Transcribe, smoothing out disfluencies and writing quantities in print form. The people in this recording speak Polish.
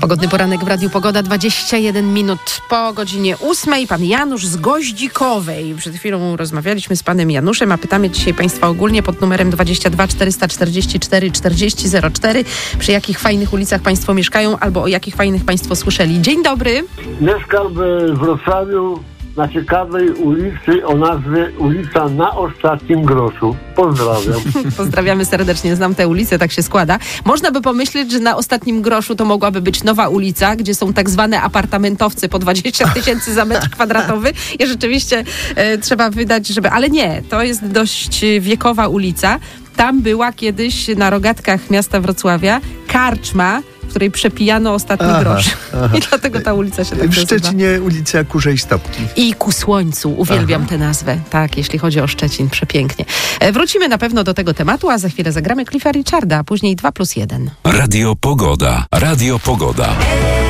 Pogodny poranek w Radiu Pogoda, 21 minut po godzinie 8. Pan Janusz z Goździkowej. Przed chwilą rozmawialiśmy z panem Januszem, a pytamy dzisiaj państwa ogólnie pod numerem 22 444 40 04. Przy jakich fajnych ulicach państwo mieszkają albo o jakich fajnych państwo słyszeli. Dzień dobry. Mieszkam w Wrocławiu na ciekawej ulicy o nazwie ulica Na Ostatnim Groszu. Pozdrawiam. Pozdrawiamy serdecznie, znam tę ulicę, tak się składa. Można by pomyśleć, że na Ostatnim Groszu to mogłaby być nowa ulica, gdzie są tak zwane apartamentowcy po 20 000 za metr kwadratowy i rzeczywiście trzeba wydać, żeby... Ale nie, to jest dość wiekowa ulica. Tam była kiedyś na rogatkach miasta Wrocławia karczma, w której przepijano ostatni grosz. I dlatego ta ulica się tak nazywa. W Szczecinie ulica Kurzej Stopki. I ku słońcu. Uwielbiam tę nazwę. Tak, jeśli chodzi o Szczecin, przepięknie. Wrócimy na pewno do tego tematu, a za chwilę zagramy Cliffa Richarda, a później 2+1. Radio Pogoda. Radio Pogoda.